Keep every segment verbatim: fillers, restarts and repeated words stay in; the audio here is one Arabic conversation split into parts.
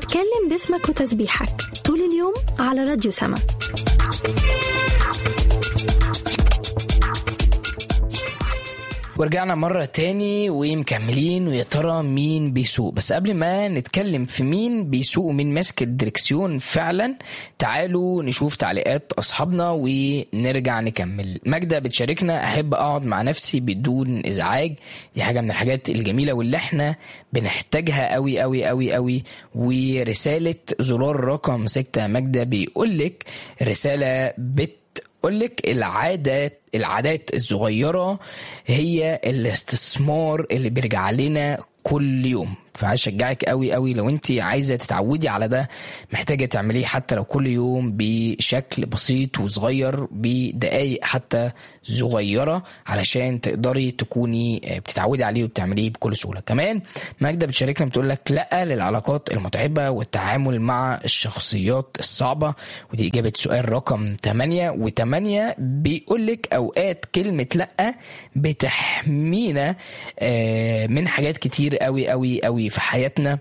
اتكلم باسمك وتسبيحك طول اليوم على راديو سما. ورجعنا مرة تاني ومكملين. ويا ترى مين بيسوق؟ بس قبل ما نتكلم في مين بيسوق ومين ماسك الدركسيون فعلا، تعالوا نشوف تعليقات أصحابنا ونرجع نكمل. ماجدة بتشاركنا: أحب أقعد مع نفسي بدون إزعاج. دي حاجة من الحاجات الجميلة واللي احنا بنحتاجها قوي قوي قوي قوي. ورسالة زرار رقم ستة ماجدة بيقولك رسالة بت قولك العادات العادات الصغيرة هي الاستثمار اللي بيرجع لنا كل يوم. فهشجعك قوي قوي لو انت عايزة تتعودي على ده، محتاجة تعمليه حتى لو كل يوم بشكل بسيط وصغير، بدقايق حتى صغيرة، علشان تقدري تكوني بتتعودي عليه وبتعمليه بكل سهولة. كمان ماجدة بتشاركنا بتقولك لا للعلاقات المتعبة والتعامل مع الشخصيات الصعبة. ودي إجابة سؤال رقم ثمانية. وثمانية بيقولك أوقات كلمة لا بتحمينا من حاجات كتير قوي قوي قوي في حياتنا،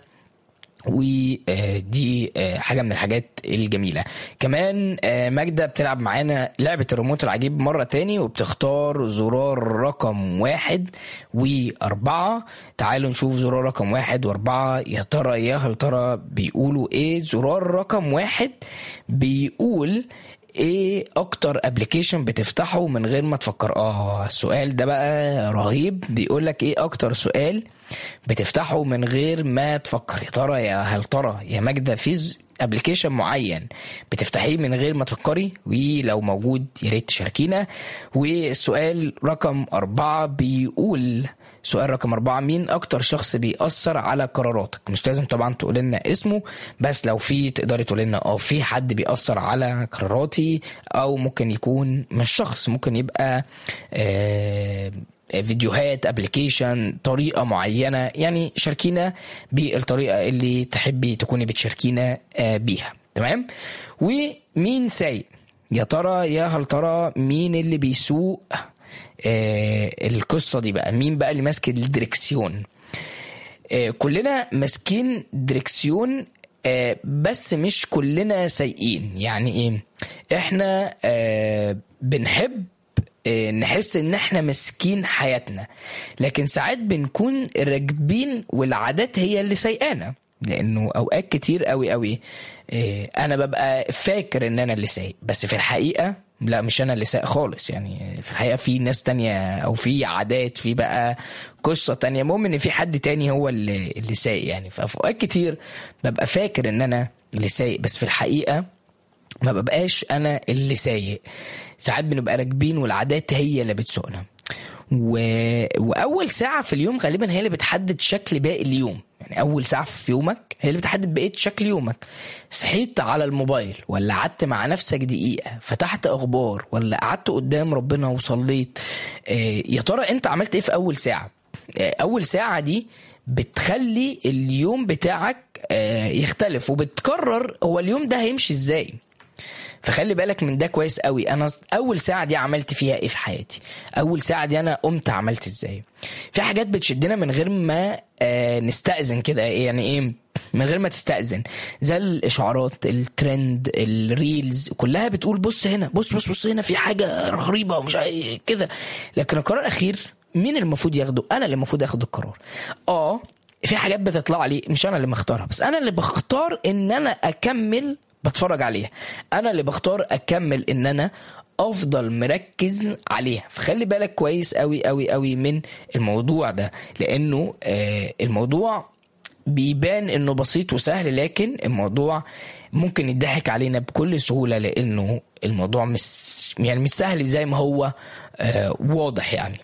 ودي حاجة من الحاجات الجميلة. كمان ماجدة بتلعب معانا لعبة الريموت العجيب مرة تاني، وبتختار زرار رقم واحد واربعة. تعالوا نشوف زرار رقم واحد واربعة يا ترى يا هل ترى بيقولوا ايه. زرار رقم واحد بيقول ايه اكتر ابليكيشن بتفتحه من غير ما تفكر؟ اه السؤال ده بقى رهيب. بيقولك ايه اكتر سؤال بتفتحه من غير ما تفكر؟ يا ترى يا هل ترى يا ماجدة في ابليكيشن معين بتفتحيه من غير ما تفكري؟ ولو موجود يا ريت تشاركينا. والسؤال رقم أربعة بيقول سؤال رقم أربعة مين أكتر شخص بيأثر على قراراتك؟ مش لازم طبعا تقول لنا اسمه، بس لو في تقدري تقول لنا اه في حد بيأثر على قراراتي، أو ممكن يكون مش شخص، ممكن يبقى آه فيديوهات، ابليكيشن، طريقة معينة. يعني شاركينا بالطريقة اللي تحبي تكوني بتشاركينا بيها. تمام. ومين سايق يا ترى يا هل ترى مين اللي بيسوق آه القصة دي بقى؟ مين بقى اللي ماسك الدركسيون؟ آه كلنا ماسكين دركسيون، آه بس مش كلنا سايقين. يعني ايه؟ احنا آه بنحب نحس ان احنا مسكين حياتنا، لكن ساعات بنكون راكبين والعادات هي اللي سايقانا. لانه اوقات كتير قوي قوي انا ببقى فاكر ان انا اللي سايق، بس في الحقيقة لا، مش انا اللي سايق خالص. يعني في الحقيقة في ناس تانية، او في عادات، في بقى قصة تانية. المهم ان في حد تاني هو اللي, اللي سايق. يعني في اوقات كتير ببقى فاكر ان انا اللي سايق، بس في الحقيقة ما ببقاش انا اللي سايق. ساعات بنبقى راكبين والعادات هي اللي بتسوقنا. و... واول ساعه في اليوم غالبا هي اللي بتحدد شكل باقي اليوم. يعني اول ساعه في يومك هي اللي بتحدد بقيه شكل يومك. صحيت على الموبايل، ولا قعدت مع نفسك دقيقه فتحت اخبار، ولا قعدت قدام ربنا وصليت؟ آه يا ترى انت عملت ايه في اول ساعه؟ آه اول ساعه دي بتخلي اليوم بتاعك آه يختلف، وبتقرر هو اليوم ده هيمشي ازاي. فخلي بالك من ده كويس قوي. انا اول ساعه دي عملت فيها ايه في حياتي؟ اول ساعه دي انا قمت عملت ازاي؟ في حاجات بتشدنا من غير ما آه نستأذن كده. يعني ايه من غير ما تستأذن؟ زي الاشعارات، الترند، الريلز، كلها بتقول بص هنا، بص بص بص هنا في حاجه رهيبه ومش كده. لكن القرار الاخير مين اللي المفروض ياخده؟ انا اللي المفروض اخد القرار. اه في حاجات بتطلع لي مش انا اللي مختارها، بس انا اللي بختار ان انا اكمل بتفرج عليها. انا اللي بختار اكمل ان انا افضل مركز عليها. فخلي بالك كويس قوي قوي قوي من الموضوع ده، لانه آه الموضوع بيبان انه بسيط وسهل، لكن الموضوع ممكن يضحك علينا بكل سهولة، لانه الموضوع مش يعني مش سهل زي ما هو آه واضح. يعني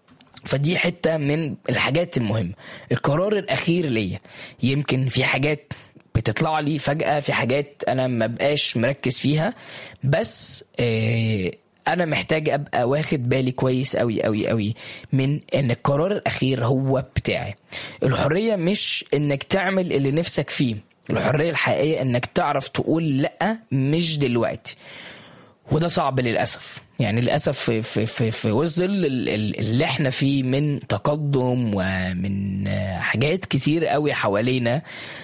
فدي حتة من الحاجات المهمة. القرار الاخير ليا، يمكن في حاجات بتطلع لي فجأة، في حاجات أنا ما بقاش مركز فيها، بس آه أنا محتاج أبقى واخد بالي كويس أوي أوي أوي من أن القرار الأخير هو بتاعي. الحرية مش أنك تعمل اللي نفسك فيه، الحرية الحقيقية أنك تعرف تقول لأ مش دلوقتي. وده صعب للأسف. يعني للأسف في, في, في, في وسط اللي احنا فيه من تقدم ومن حاجات كتير قوي حوالينا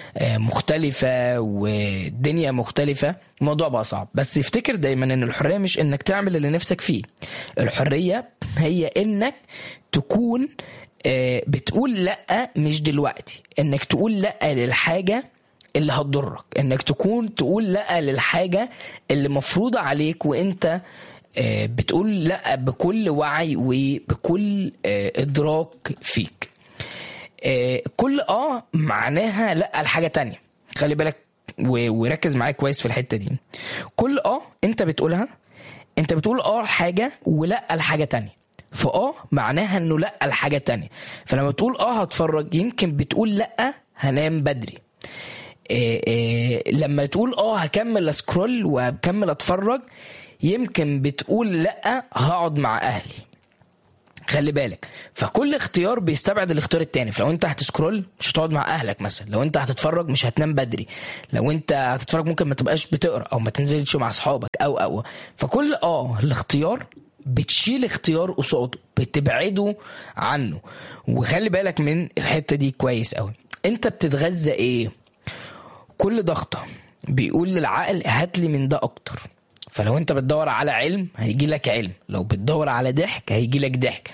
مختلفة والدنيا مختلفة، الموضوع بقى صعب. بس افتكر دايما ان الحرية مش انك تعمل اللي نفسك فيه، الحرية هي انك تكون بتقول لأ مش دلوقتي، انك تقول لأ للحاجة اللي هتضرك، انك تكون تقول لأ للحاجة اللي مفروضة عليك وانت بتقول لأ بكل وعي وبكل ادراك فيك. كل اه معناها لأ الحاجة تانية. خلي بالك وركز معايا كويس في الحتة دي. كل اه انت بتقولها، انت بتقول اه حاجة ولأ الحاجة تانية، فاه معناها انه لأ الحاجة تانية. فلما تقول اه هتفرج يمكن بتقول لأ هنام بدري. إيه إيه لما تقول اه هكمل اسكرول وهكمل اتفرج يمكن بتقول لأ هقعد مع اهلي. خلي بالك، فكل اختيار بيستبعد الاختيار التاني. فلو انت هتسكرول مش هتقعد مع اهلك مثلا، لو انت هتتفرج مش هتنام بدري، لو انت هتتفرج ممكن ما تبقاش بتقرأ او ما تنزلش مع اصحابك او او فكل اه الاختيار بتشيل اختيار قصاده، بتبعده عنه. وخلي بالك من الحتة دي كويس قوي. انت بتتغذى ايه؟ كل ضغطة بيقول للعقل هاتلي من ده اكتر. فلو انت بتدور على علم هيجي لك علم، لو بتدور على ضحك هيجي لك ضحك.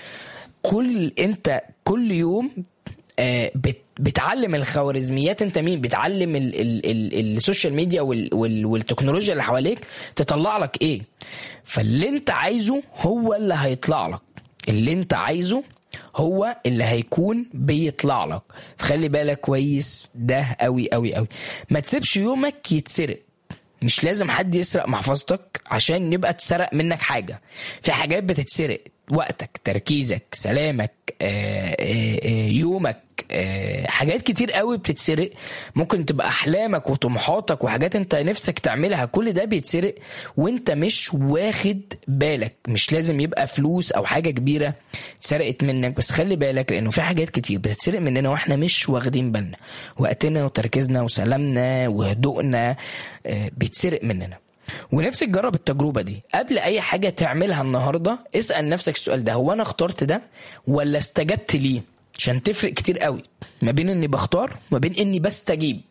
كل انت كل يوم آه بتعلم الخوارزميات انت مين، بتعلم ال ال ال السوشيال ميديا وال وال والتكنولوجيا اللي حواليك تطلع لك ايه. فاللي انت عايزه هو اللي هيطلع لك، اللي انت عايزه هو اللي هيكون بيطلع لك. فخلي بالك كويس ده قوي قوي قوي. ما تسيبش يومك يتسرق. مش لازم حد يسرق محفظتك عشان يبقى تسرق منك حاجة. في حاجات بتتسرق، وقتك، تركيزك، سلامك، آآ آآ يومك، حاجات كتير قوي بتتسرق. ممكن تبقى احلامك وطموحاتك وحاجات انت نفسك تعملها، كل ده بيتسرق وانت مش واخد بالك. مش لازم يبقى فلوس او حاجة كبيرة اتسرقت منك، بس خلي بالك لانه في حاجات كتير بتتسرق مننا واحنا مش واخدين بالنا. وقتنا وتركيزنا وسلامنا وهدوءنا بيتسرق مننا. ونفسك تجرب التجربة دي. قبل اي حاجة تعملها النهاردة اسأل نفسك السؤال ده: هو انا اخترت ده ولا استجبت ليه؟ عشان تفرق كتير قوي ما بين اني بختار وما بين اني بستجيب.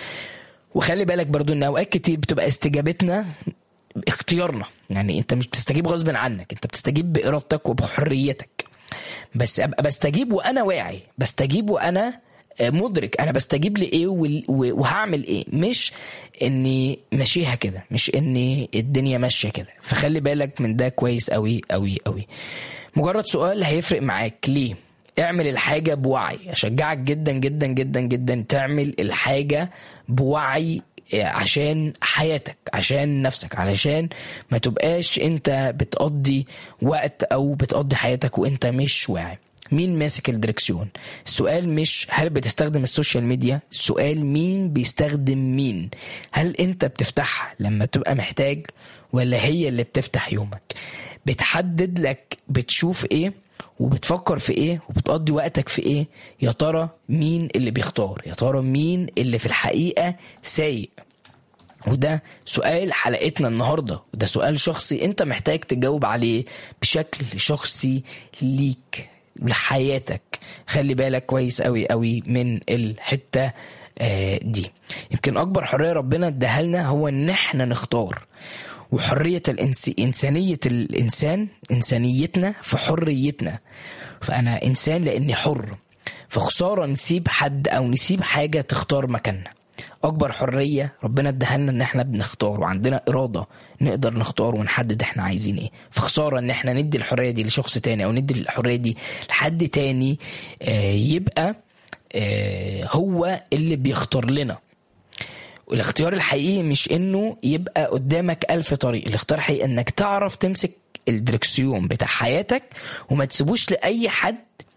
وخلي بالك برضو ان اوقات كتير بتبقى استجابتنا اختيارنا. يعني انت مش بتستجيب غصب عنك، انت بتستجيب بارادتك وبحريتك. بس ابقى بستجيب وانا واعي، بستجيب وانا مدرك انا بستجيب لايه وهعمل ايه، مش اني ماشيها كده، مش اني الدنيا ماشيه كده. فخلي بالك من ده كويس قوي قوي قوي. مجرد سؤال هيفرق معاك. ليه؟ اعمل الحاجة بوعي. اشجعك جدا جدا جدا جدا تعمل الحاجة بوعي عشان حياتك، عشان نفسك، علشان ما تبقاش انت بتقضي وقت او بتقضي حياتك وانت مش واعي. مين ماسك الدركسيون؟ السؤال مش هل بتستخدم السوشيال ميديا، السؤال مين بيستخدم مين. هل انت بتفتحها لما تبقى محتاج ولا هي اللي بتفتح يومك؟ بتحدد لك بتشوف ايه وبتفكر في ايه وبتقضي وقتك في ايه. يا ترى مين اللي بيختار؟ يا ترى مين اللي في الحقيقة سايق؟ وده سؤال حلقتنا النهاردة، وده سؤال شخصي انت محتاج تجاوب عليه بشكل شخصي ليك لحياتك. خلي بالك كويس قوي قوي من الحتة دي. يمكن اكبر حرية ربنا اداها لنا هو ان احنا نختار، وحرية الإنس... إنسانية الإنسان، إنسانيتنا في حريتنا. فأنا إنسان لأني حر، فخسارة نسيب حد أو نسيب حاجة تختار مكاننا. أكبر حرية ربنا ادهلنا إن إحنا بنختار وعندنا إرادة نقدر نختار ونحدد إحنا عايزين إيه. فخسارة إن إحنا ندي الحرية دي لشخص تاني أو ندي الحرية دي لحد تاني آه يبقى آه هو اللي بيختار لنا. والاختيار الحقيقي مش انه يبقى قدامك ألف طريق. الاختيار الحقيقي انك تعرف تمسك الدركسيون بتاع حياتك وما تسيبوش لأي حد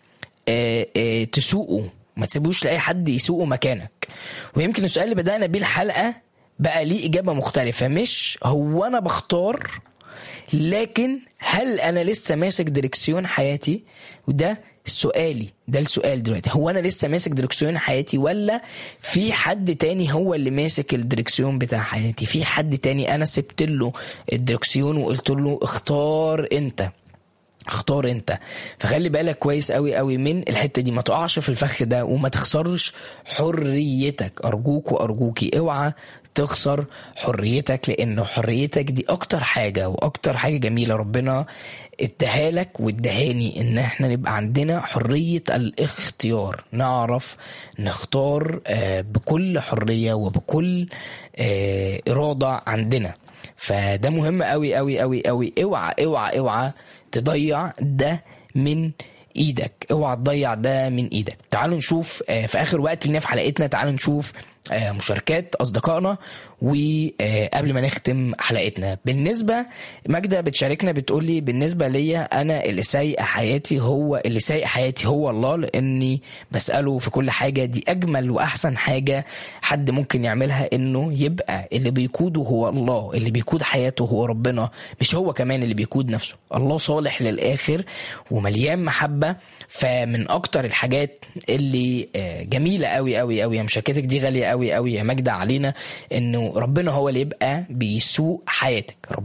اه اه تسوقه، ما تسيبوش لأي حد يسوقه مكانك. ويمكن السؤال اللي بدأنا بيه الحلقة بقى ليه إجابة مختلفة. مش هو أنا بختار، لكن هل أنا لسه ماسك دركسيون حياتي؟ وده سؤالي ده السؤال دلوقتي، هو انا لسه ماسك دركسيون حياتي ولا في حد تاني هو اللي ماسك الدركسيون بتاع حياتي؟ في حد تاني انا سبت له الدركسيون وقلت له اختار انت اختار انت. فخلي بالك كويس قوي قوي من الحتة دي، ما تقعش في الفخ ده وما تخسرش حريتك. ارجوك وارجوكي اوعى تخسر حريتك، لانه حريتك دي اكتر حاجة واكتر حاجة جميلة ربنا اداها لك وادهاني، ان احنا نبقى عندنا حرية الاختيار، نعرف نختار بكل حرية وبكل ارادة عندنا. فده مهم قوي قوي قوي قوي. اوعى اوعى اوعى تضيع ده من ايدك، اوعى تضيع ده من ايدك. تعالوا نشوف في اخر وقت لنا في حلقتنا، تعالوا نشوف مشاركات اصدقائنا وقبل ما نختم حلقتنا. بالنسبه ماجدة بتشاركنا بتقول لي بالنسبه ليا انا اللي سايق حياتي هو اللي سايق حياتي هو الله، لاني بساله في كل حاجه. دي اجمل واحسن حاجه حد ممكن يعملها، انه يبقى اللي بيقوده هو الله، اللي بيقود حياته هو ربنا، مش هو كمان اللي بيقود نفسه. الله صالح للاخر ومليان محبه. فمن اكتر الحاجات اللي جميله قوي قوي قوي، مشاركتك دي غاليه قوي قوي يا ماجدة علينا، انه ربنا هو اللي يبقى بيسوق حياتك.